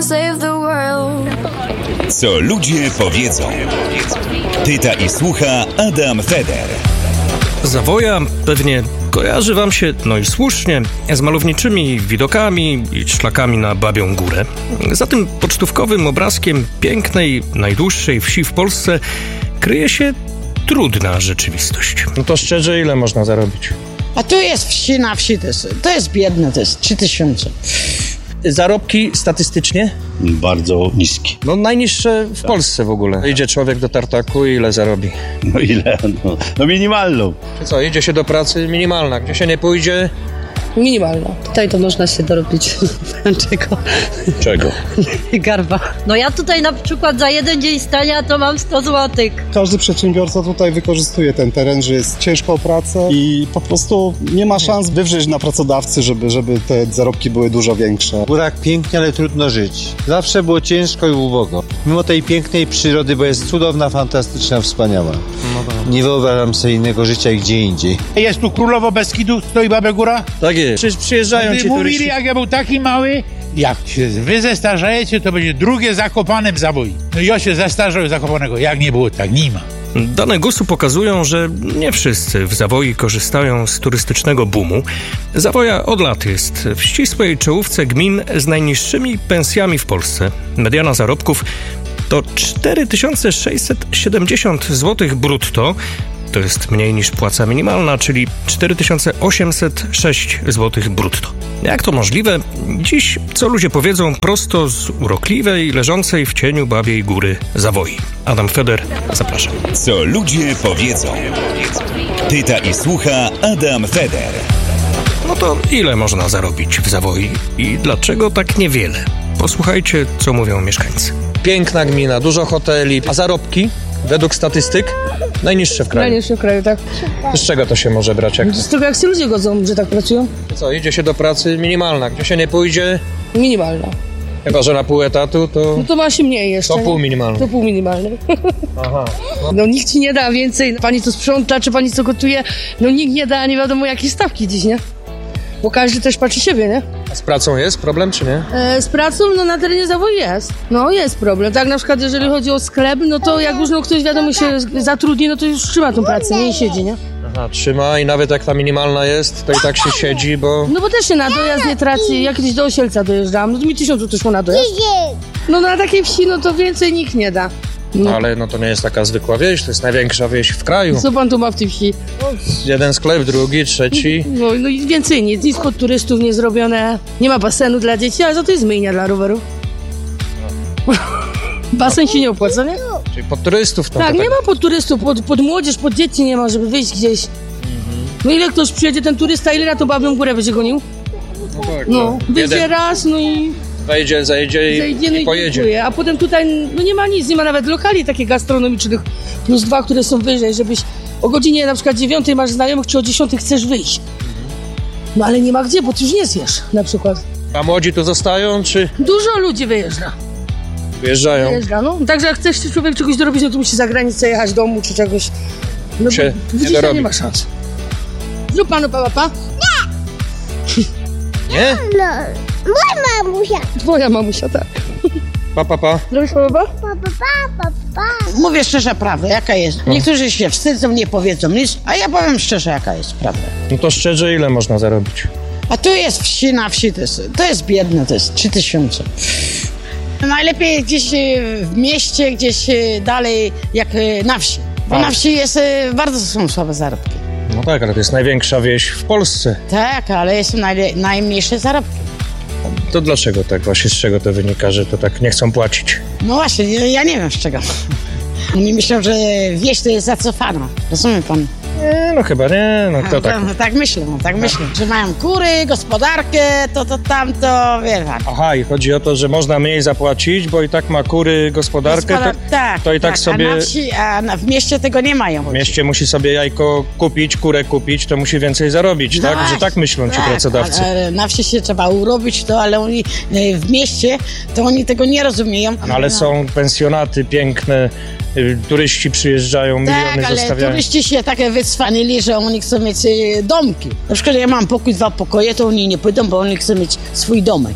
and save the world. Co ludzie powiedzą. Pyta i słucha Adam Feder. Zawoja pewnie kojarzy wam się, no i słusznie, z malowniczymi widokami i szlakami na Babią Górę. Za tym pocztówkowym obrazkiem pięknej, najdłuższej wsi w Polsce kryje się trudna rzeczywistość. No to szczerze, ile można zarobić? A tu jest wsi na wsi, to jest biedne, to jest 3000. Zarobki statystycznie? Bardzo niski. No najniższe w Polsce w ogóle. Idzie człowiek do tartaku i ile zarobi? No ile? No minimalną. Czy co, idzie się do pracy minimalna, gdzie się nie pójdzie? Minimalna. Tutaj to można się dorobić. Czego? Garba. No ja tutaj na przykład za jeden dzień stania to mam 100 zł. Każdy przedsiębiorca tutaj wykorzystuje ten teren, że jest ciężką pracę i po prostu nie ma szans wywrzeć na pracodawcy, żeby te zarobki były dużo większe. W górach pięknie, ale trudno żyć. Zawsze było ciężko i ubogo. Mimo tej pięknej przyrody, bo jest cudowna, fantastyczna, wspaniała. Nie wyobrażam sobie innego życia gdzie indziej. Jest tu Królowo Beskidu, stoi Babia Góra? Tak jest. Przecież przyjeżdżają ci Mówili, turyści. jak ja był taki mały, jak się wy zestarzejecie, to będzie drugie Zakopane w Zaboi. No ja się zestarzał Zakopanego, jak nie było, tak nie ma. Dane GUS-u pokazują, że nie wszyscy w Zawoi korzystają z turystycznego boomu. Zawoja od lat jest w ścisłej czołówce gmin z najniższymi pensjami w Polsce. Mediana zarobków to 4670 zł brutto. To jest mniej niż płaca minimalna, czyli 4806 zł brutto. Jak to możliwe? Dziś, co ludzie powiedzą, prosto z urokliwej, leżącej w cieniu Babiej Góry Zawoi. Adam Feder, zapraszam. Co ludzie powiedzą. Pyta i słucha Adam Feder. No to ile można zarobić w Zawoi i dlaczego tak niewiele? Posłuchajcie, co mówią mieszkańcy. Piękna gmina, dużo hoteli, a zarobki? Według statystyk najniższe w kraju. Najniższe w kraju, tak. Z czego to się może brać? Z tego jak się ludzie godzą, że tak pracują? Co, idzie się do pracy minimalna, gdzie się nie pójdzie, Minimalna. chyba że na pół etatu, to... No to ma się mniej jeszcze. To pół minimalne. To pół minimalne. Aha. No nikt ci nie da więcej. Pani co sprząta, czy pani co gotuje, no nikt nie da nie wiadomo jakie stawki dziś, nie? Bo każdy też patrzy siebie, nie? A z pracą jest problem, czy nie? Z pracą, no na terenie Zawoi jest. No jest problem. Tak na przykład jeżeli chodzi o sklep, no to jak już no, ktoś wiadomo się zatrudni, no to już trzyma tą pracę, nie? I siedzi, nie? Aha, trzyma i nawet jak ta minimalna jest, to i tak się siedzi, bo... No bo też się na dojazd nie traci. Jak kiedyś do Osielca dojeżdżałam, no to mi 1000 też szło na dojazd. No na takiej wsi, no to więcej nikt nie da. No. Ale no to nie jest taka zwykła wieś, to jest największa wieś w kraju. Co pan tu ma w tej wsi? Jeden sklep, drugi, trzeci. No i więcej nic pod turystów nie zrobione. Nie ma basenu dla dzieci, ale za to jest myjnia dla rowerów. Basen się nie opłaca, nie? Czyli pod turystów tam. Tak, nie ma pod turystów, pod młodzież, pod dzieci nie ma, żeby wyjść gdzieś. No ile ktoś przyjedzie, ten turysta, ile na tą Babią Górę będzie gonił? No tak, No, wyjdzie raz, no i... Wejdzie, zajdzie i pojedzie. Dziękuję. A potem tutaj, no nie ma nic, nie ma nawet lokali takich gastronomicznych +2, które są wyżej, żebyś o godzinie na przykład 9 masz znajomych, czy o 10 chcesz wyjść. No ale nie ma gdzie, bo ty już nie zjesz, na przykład. A młodzi tu zostają, czy Dużo ludzi wyjeżdża. wyjeżdżają? No. Także jak chcesz człowiek czegoś dorobić, no to musi za granicę jechać, domu czy czegoś. No Się bo nie dzisiaj dorobi. nie ma szans. Zrób panu pa. Nie? Moja mamusia. Twoja mamusia, tak. Pa. Zrobisz pa? Mówię szczerze prawdę, jaka jest. Niektórzy się wstydzą, nie powiedzą nic, a ja powiem szczerze, jaka jest prawda. No to szczerze, ile można zarobić? A tu jest wsi na wsi, to jest biedne, to jest 3000. Najlepiej gdzieś w mieście, gdzieś dalej jak na wsi. Bo na wsi jest bardzo są słabe zarobki. No tak, ale to jest największa wieś w Polsce. Tak, ale są najmniejsze zarobki. To dlaczego tak właśnie, z czego to wynika, że to tak nie chcą płacić? No właśnie, ja nie wiem z czego. Oni myślą, że wieś to jest zacofana. Rozumie pan? Nie, no chyba nie, no kto tak? Tak myślę, że mają kury, gospodarkę, to tamto, wie pan. Aha, i chodzi o to, że można mniej zapłacić, bo i tak ma kury, gospodarkę, to i tak sobie... A na wsi, w mieście tego nie mają. W mieście musi sobie jajko kupić, kurę kupić, to musi więcej zarobić, No tak? właśnie, Że tak myślą ci pracodawcy. Ale na wsi się trzeba urobić to, ale oni w mieście, to oni tego nie rozumieją. No, ale są pensjonaty piękne, turyści przyjeżdżają, miliony tak, ale zostawiają. turyści się takie wycwanili, że oni chcą mieć domki. Na przykład ja mam pokój, 2 pokoje, to oni nie pójdą, bo oni chcą mieć swój domek.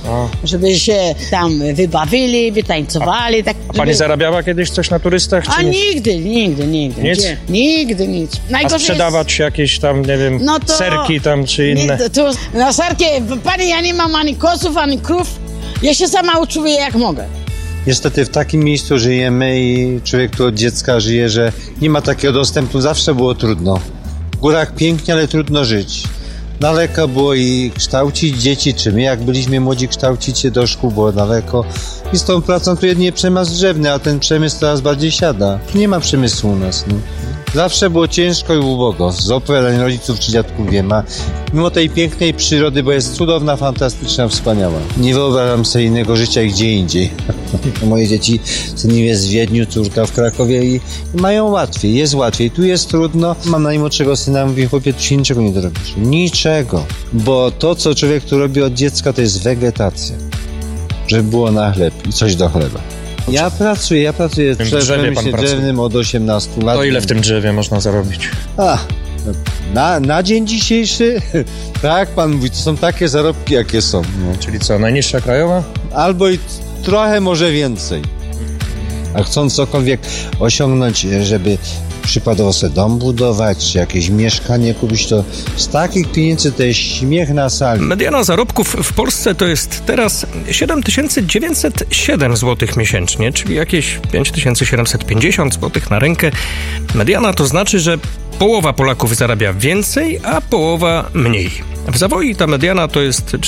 Żeby się tam wybawili, wytańcowali. Tak, A pani zarabiała kiedyś coś na turystach? Czy nie? Nigdy. Nic? Gdzie? Nigdy nic. A sprzedawać jakieś tam, nie wiem, serki tam czy inne? Na serki, pani, ja nie mam ani kozów, ani krów. Ja się sama uczuję jak mogę. Niestety w takim miejscu żyjemy i człowiek tu od dziecka żyje, że nie ma takiego dostępu. Zawsze było trudno. W górach pięknie, ale trudno żyć. Daleko było i kształcić dzieci, czy my jak byliśmy młodzi kształcić się do szkół, było daleko. I z tą pracą tu jedynie przemysł drzewny, a ten przemysł coraz bardziej siada. Nie ma przemysłu u nas. No. Zawsze było ciężko i ubogo. Z opowiadań rodziców czy dziadków wiem, a mimo tej pięknej przyrody, bo jest cudowna, fantastyczna, wspaniała. Nie wyobrażam sobie innego życia gdzie indziej. Moje dzieci, syn jest w Wiedniu, córka w Krakowie i mają łatwiej, jest łatwiej. Tu jest trudno. Mam najmłodszego syna, mówię, chłopie, tu się niczego nie dorobisz. Niczego. Bo to, co człowiek tu robi od dziecka, to jest wegetacja. Żeby było na chleb i coś do chleba. Ja pracuję w przemyśle drzewnym od 18 lat. To ile w tym drzewie można zarobić? Na dzień dzisiejszy, tak pan mówi, to są takie zarobki, jakie są. No. Czyli co, najniższa krajowa? Albo i trochę może więcej. A chcąc cokolwiek osiągnąć, żeby przykładowo sobie dom budować, czy jakieś mieszkanie kupić, to z takich pieniędzy to jest śmiech na sali. Mediana zarobków w Polsce to jest teraz 7907 zł miesięcznie, czyli jakieś 5750 zł na rękę. Mediana to znaczy, że połowa Polaków zarabia więcej, a połowa mniej. W Zawoi ta mediana to jest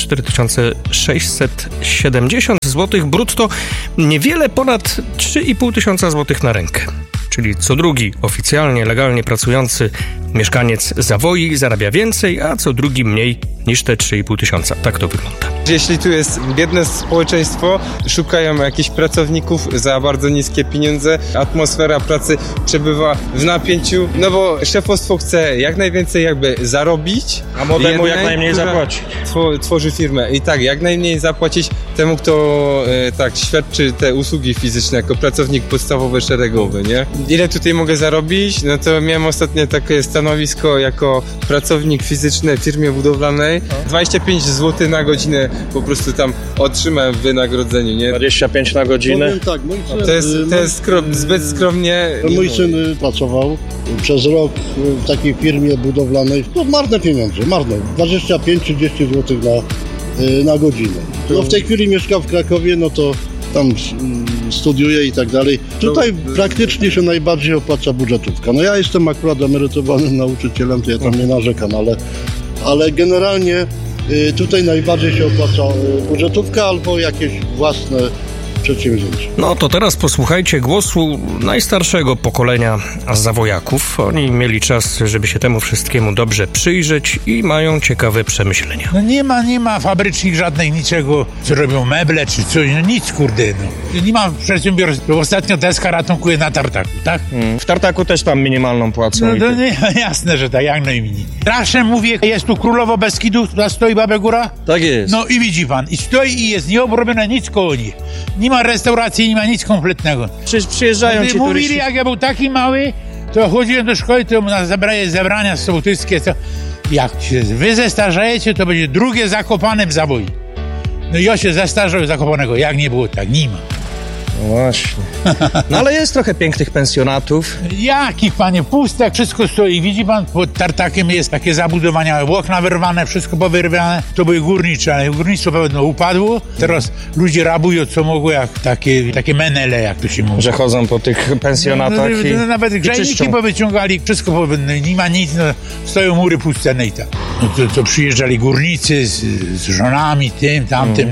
4670 zł brutto, niewiele ponad 3500 zł na rękę. Czyli co drugi oficjalnie, legalnie pracujący mieszkaniec Zawoi zarabia więcej, a co drugi mniej niż te 3500. Tak to wygląda. Jeśli tu jest biedne społeczeństwo, szukają jakichś pracowników za bardzo niskie pieniądze, atmosfera pracy przebywa w napięciu, no bo szefostwo chce jak najwięcej jakby zarobić, a młodemu jak najmniej zapłacić. Tworzy firmę i tak, jak najmniej zapłacić temu, kto świadczy te usługi fizyczne jako pracownik podstawowy, szeregowy, nie? Ile tutaj mogę zarobić? No to miałem ostatnio takie stanowisko jako pracownik fizyczny w firmie budowlanej. 25 zł na godzinę po prostu tam otrzymałem w wynagrodzeniu, nie? 25 na godzinę? Powiem tak, mój syn, to jest zbyt skromnie. Mój syn pracował przez rok w takiej firmie budowlanej. To marne pieniądze, marne. 25-30 zł na godzinę. No w tej chwili mieszka w Krakowie, no to tam studiuje i tak dalej. Tutaj praktycznie się najbardziej opłaca budżetówka. No ja jestem akurat emerytowanym nauczycielem, to ja tam nie narzekam, ale generalnie tutaj najbardziej się opłaca budżetówka albo jakieś własne przedsięwzięcie. No to teraz posłuchajcie głosu najstarszego pokolenia zawojaków. Oni mieli czas, żeby się temu wszystkiemu dobrze przyjrzeć i mają ciekawe przemyślenia. No nie ma fabrycznych żadnych niczego, co robią meble czy coś, no nic kurde, no. Nie ma przedsiębiorstw. Ostatnio deska ratunkuje na tartaku, tak? W tartaku też tam minimalną płacą. No to nie, jasne, że tak, jak najmniej. Zawsze mówię, jest tu Królowo Beskidu, tu stoi Babia Góra? Tak jest. No i widzi pan, i stoi i jest nieobrobione nic koło niej. Nie ma restauracji, nie ma nic kompletnego. Przecież przyjeżdżają ci mówili, turyści. jak ja był taki mały, to chodziłem do szkoły, to nas zebrania sołtyskie, to jak się wy zestarzejecie, to będzie drugie Zakopane w Zawoi. No ja się zestarzał Zakopanego, jak nie było, tak nie ma. No właśnie. No ale jest trochę pięknych pensjonatów. Jakich, panie, puste, wszystko stoi. Widzi pan, pod tartakiem jest takie zabudowania, okna wyrwane, wszystko powyrwane. To były górnicze, ale górnictwo pewno upadło. Teraz ludzie rabują co mogło, jak takie menele, jak to się mówi. Że chodzą po tych pensjonatach nawet grzejniki powyciągali, wszystko nie ma nic, no, stoją mury puste, i tak. No to przyjeżdżali górnicy z żonami, tym, tamtym,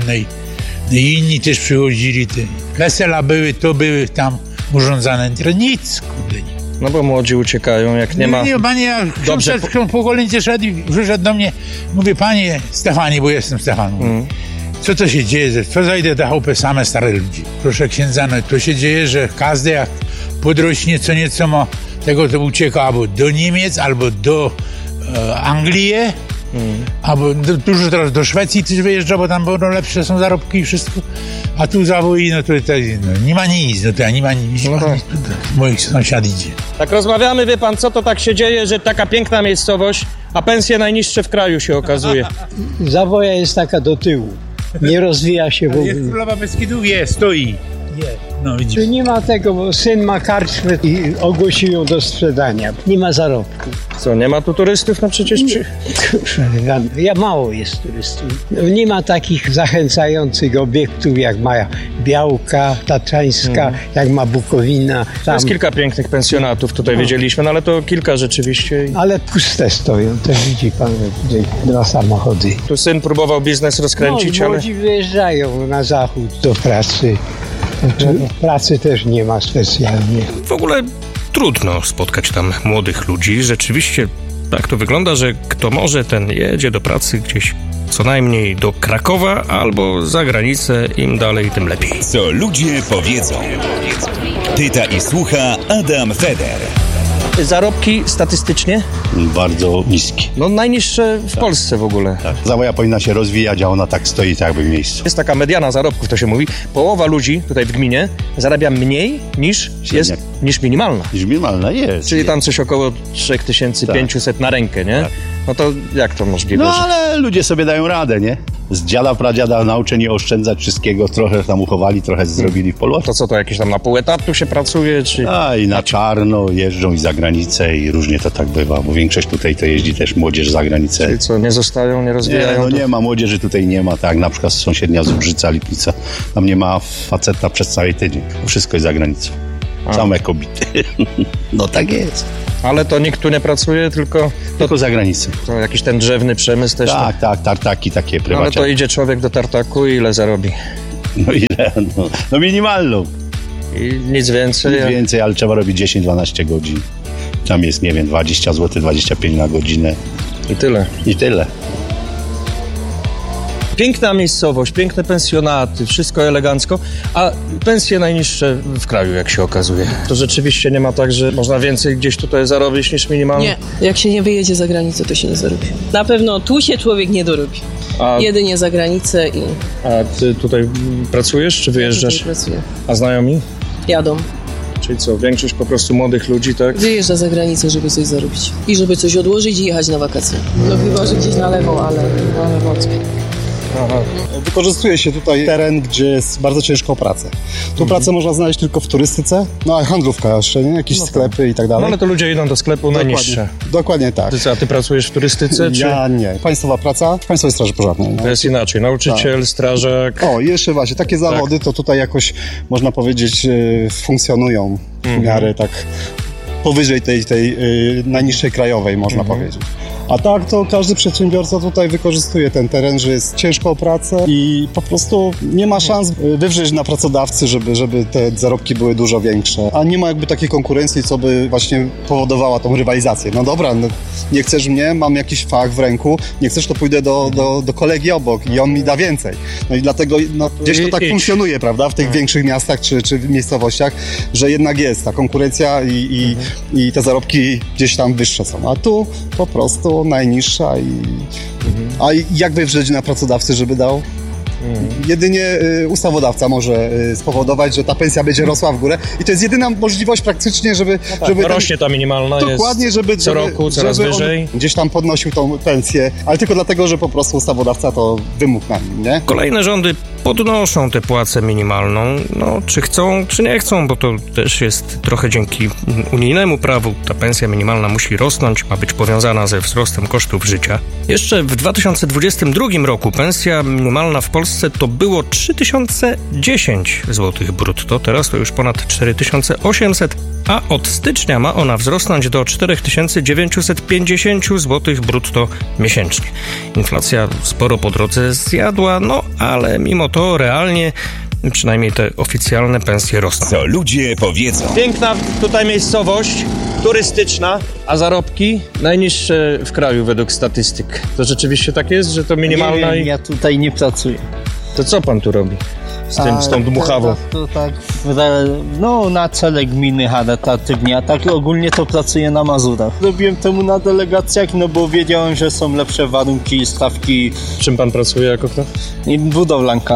i inni też przychodzili, wesela były tam urządzane, nic, kurde. No bo młodzi uciekają, jak nie ma... Nie, panie, ja po kolędzie szedł i przyszedł do mnie, mówię, panie Stefanie, bo jestem Stefan, co to się dzieje, co zajdę do chałupy, same stare ludzi. Proszę księdza, no to się dzieje, że każdy jak podrośnie co nieco ma, tego to ucieka albo do Niemiec, albo do Anglii, albo dużo teraz do Szwecji też wyjeżdża, bo tam lepsze są zarobki i wszystko, a tu Zawoi, no to nie ma nic, nie ma nic, moich sąsiad idzie. Tak rozmawiamy, wie pan, co to tak się dzieje, że taka piękna miejscowość, a pensje najniższe w kraju się okazuje. Zawoja jest taka do tyłu. Nie rozwija się w Ale jest ogóle. Królowa Beskidu? Stoi. No Tu widzisz. nie ma tego, bo syn ma karczmę i ogłosił ją do sprzedania. Nie ma zarobku. Co, nie ma tu turystów? No przecież Ja mało jest turystów. Nie ma takich zachęcających obiektów, jak ma Białka Tatrzańska, jak ma Bukowina. To jest kilka pięknych pensjonatów, tutaj wiedzieliśmy, no ale to kilka rzeczywiście. Ale puste stoją, to widzi pan, tutaj dwa samochody. Tu syn próbował biznes rozkręcić, No, ale... młodzi wyjeżdżają na zachód do pracy. Pracy też nie ma specjalnie. W ogóle trudno spotkać tam młodych ludzi. Rzeczywiście tak to wygląda, że kto może, ten jedzie do pracy gdzieś co najmniej do Krakowa albo za granicę, im dalej, tym lepiej. Co ludzie powiedzą. Pyta i słucha Adam Feder. Zarobki statystycznie? Bardzo niski. No najniższe w Polsce w ogóle. Tak. Zawoja powinna się rozwijać, a ona tak stoi tak jakby w miejscu. Jest taka mediana zarobków, to się mówi. Połowa ludzi tutaj w gminie zarabia mniej niż minimalna. Niż minimalna jest. Czyli tam coś około 3500 na rękę, nie? Tak. No to jak to możliwe? No że- ale ludzie sobie dają radę, nie? Z dziada, pradziada nauczeni oszczędzać wszystkiego, trochę tam uchowali, trochę zrobili w polu. To co, to jakieś tam na pół etatu się pracuje, czy... A i na czarno jeżdżą i za granicę i różnie to tak bywa, bo większość tutaj to jeździ też młodzież za granicę. Czyli co, nie zostają, nie Nie, rozwijają? no to... nie ma młodzieży, tutaj nie ma, tak na przykład sąsiednia Zubrzyca, Lipnica, tam nie ma faceta przez cały tydzień, wszystko jest za granicą. Same kobiety. No tak jest. Ale to nikt tu nie pracuje, tylko za granicą. To jakiś ten drzewny przemysł też. Tak, tak, tartaki takie No, ale prywatne. to idzie człowiek do tartaku i ile zarobi? No ile? No minimalną. I nic więcej. Nic więcej, ale trzeba robić 10-12 godzin. Tam jest, nie wiem, 20 zł, 25 na godzinę. I tyle. I tyle. Piękna miejscowość, piękne pensjonaty, wszystko elegancko, a pensje najniższe w kraju, jak się okazuje. To rzeczywiście nie ma tak, że można więcej gdzieś tutaj zarobić niż minimalnie? Nie, jak się nie wyjedzie za granicę, to się nie zarobi. Na pewno tu się człowiek nie dorobi. Jedynie za granicę i... A ty tutaj pracujesz, czy wyjeżdżasz? Ja tutaj pracuję. A znajomi? Jadą. Czyli co, większość po prostu młodych ludzi, tak? Wyjeżdża za granicę, żeby coś zarobić. I żeby coś odłożyć i jechać na wakacje. No chyba, że gdzieś na lewo, ale wątpię. Aha. Wykorzystuje się tutaj teren, gdzie jest bardzo ciężką pracę. Tu pracę można znaleźć tylko w turystyce, no a handlówka jeszcze, nie? Jakieś sklepy i tak dalej. No ale to ludzie idą do sklepu najniższe. Dokładnie tak. A ty pracujesz w turystyce, czy? Ja nie. Państwowa praca w Państwowej Straży Pożarnej. No. To jest inaczej, nauczyciel, strażak. O, jeszcze właśnie, takie zawody to tutaj jakoś, można powiedzieć, funkcjonują w miarę tak powyżej tej najniższej krajowej, można powiedzieć. A tak to każdy przedsiębiorca tutaj wykorzystuje ten teren, że jest ciężką pracę i po prostu nie ma szans wywrzeć na pracodawcy, żeby te zarobki były dużo większe. A nie ma jakby takiej konkurencji, co by właśnie powodowała tą rywalizację. No dobra, no, nie chcesz mnie, mam jakiś fach w ręku, nie chcesz, to pójdę do kolegi obok i on mi da więcej. No i dlatego gdzieś to tak funkcjonuje, prawda, w tych większych miastach czy miejscowościach, że jednak jest ta konkurencja i te zarobki gdzieś tam wyższe są. A tu po prostu najniższa a jak wywrzeć na pracodawcy, żeby dał? Jedynie ustawodawca może spowodować, że ta pensja będzie rosła w górę i to jest jedyna możliwość praktycznie, żeby... rośnie ta minimalna, dokładnie, jest żeby co roku coraz wyżej. Gdzieś tam podnosił tą pensję, ale tylko dlatego, że po prostu ustawodawca to wymógł na nim, nie? Kolejne rządy podnoszą tę płacę minimalną, no czy chcą, czy nie chcą, bo to też jest trochę dzięki unijnemu prawu. Ta pensja minimalna musi rosnąć, ma być powiązana ze wzrostem kosztów życia. Jeszcze w 2022 roku pensja minimalna w Polsce to było 3010 zł brutto, teraz to już ponad 4800, a od stycznia ma ona wzrosnąć do 4950 zł brutto miesięcznie. Inflacja sporo po drodze zjadła, no ale mimo to realnie przynajmniej te oficjalne pensje rosną. Co ludzie powiedzą. Piękna tutaj miejscowość, turystyczna, a zarobki najniższe w kraju według statystyk. To rzeczywiście tak jest, że to minimalna Nie wiem, ja tutaj nie pracuję. To co pan tu robi z tą dmuchawą? To tak, no na cele gminy charytatywnie, a tak ogólnie to pracuję na Mazurach. Robiłem temu na delegacjach, no bo wiedziałem, że są lepsze warunki, stawki. Czym pan pracuje jako kto? I budowlanka.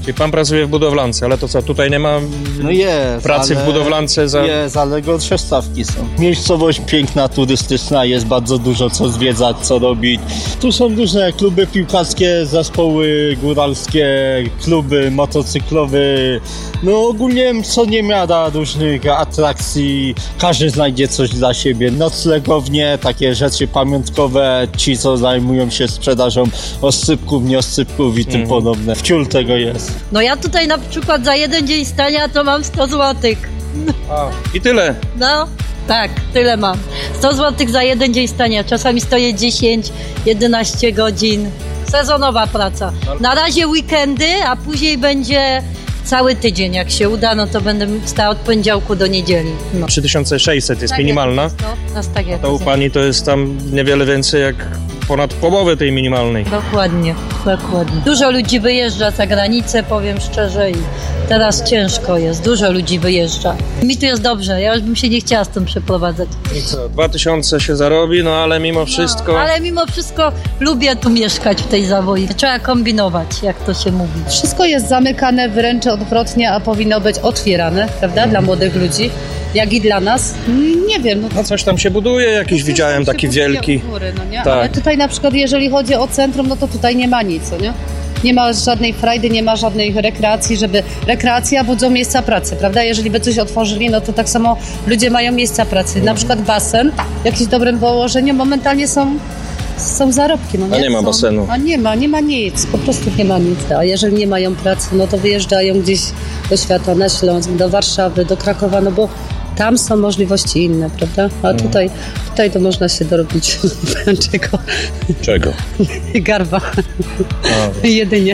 I pan pracuje w budowlance, ale to co, tutaj nie ma No jest, pracy w budowlance za... Jest, ale gorsze stawki są. Miejscowość piękna, turystyczna, jest bardzo dużo co zwiedzać, co robić. Tu są różne kluby piłkarskie, zespoły góralskie, kluby motocyklowe. No ogólnie co niemiara różnych atrakcji, każdy znajdzie coś dla siebie. Noclegownie, takie rzeczy pamiątkowe, ci co zajmują się sprzedażą oscypków, nieoscypków i tym podobne. Wciół tego jest. No ja tutaj na przykład za jeden dzień stania to mam 100 złotych. I tyle? No, tak, tyle mam. 100 złotych za jeden dzień stania. Czasami stoję 10, 11 godzin. Sezonowa praca. Na razie weekendy, a później będzie cały tydzień. Jak się uda, no to będę stała od poniedziałku do niedzieli. No. 3600 jest Tak minimalna. jest, no, nas tak jak To u pani to jest tam niewiele więcej jak ponad połowę tej minimalnej. Dokładnie, dokładnie. Dużo ludzi wyjeżdża za granicę, powiem szczerze, i teraz ciężko jest. Dużo ludzi wyjeżdża. Mi tu jest dobrze, ja już bym się nie chciała stąd przeprowadzać. I co, 2000 się zarobi, no ale mimo wszystko... No, ale mimo wszystko lubię tu mieszkać w tej Zawoi. Trzeba kombinować, jak to się mówi. Wszystko jest zamykane wręcz odwrotnie, a powinno być otwierane, prawda, dla młodych ludzi, jak i dla nas. Nie wiem. No coś tam się buduje, jakiś widziałem taki wielki. Góry, no nie? Tak. Ale tutaj na przykład, jeżeli chodzi o centrum, no to tutaj nie ma nic, nie? Nie ma żadnej frajdy, nie ma żadnej rekreacji, żeby... Rekreacja budzą miejsca pracy, prawda? Jeżeli by coś otworzyli, no to tak samo ludzie mają miejsca pracy. Na przykład basen w jakimś dobrym położeniu, momentalnie są zarobki. No nie? A nie ma basenu. A nie ma nic, po prostu nie ma nic. A jeżeli nie mają pracy, no to wyjeżdżają gdzieś do świata, na Śląsk, do Warszawy, do Krakowa, no bo tam są możliwości inne, prawda? A tutaj to można się dorobić czego? Czego? Garba. Jedynie.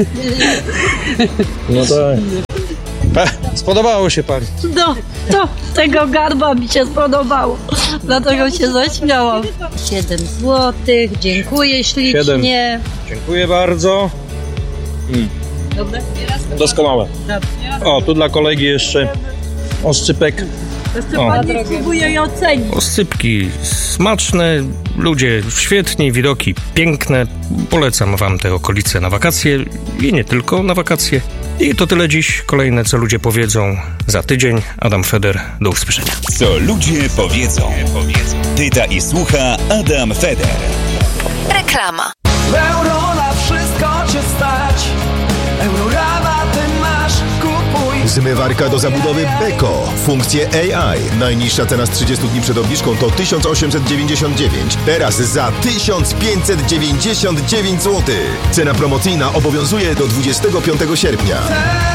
No tak. Spodobało się pani. No, to tego garba mi się spodobało. Dlatego się zaśmiałam. 7 złotych, dziękuję ślicznie. 7. Dziękuję bardzo. Dobre? Doskonałe. O, tu dla kolegi jeszcze oscypek. Próbuję i ocenić. Oscypki smaczne, ludzie świetni, widoki piękne. Polecam wam te okolice na wakacje i nie tylko na wakacje. I to tyle dziś. Kolejne, co ludzie powiedzą za tydzień. Adam Feder, do usłyszenia. Co ludzie powiedzą. Pyta i słucha Adam Feder. Reklama. Euro na wszystko cię stać. Eurorabaty masz, kupuj. Zmywarka do zabudowy Beko. Funkcje AI. Najniższa cena z 30 dni przed obniżką to 1899. Teraz za 1599 zł. Cena promocyjna obowiązuje do 25 sierpnia.